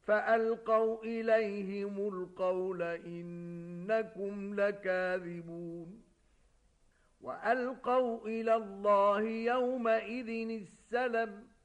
فألقوا إليهم القول إنكم لكاذبون وألقوا إلى الله يومئذ السلم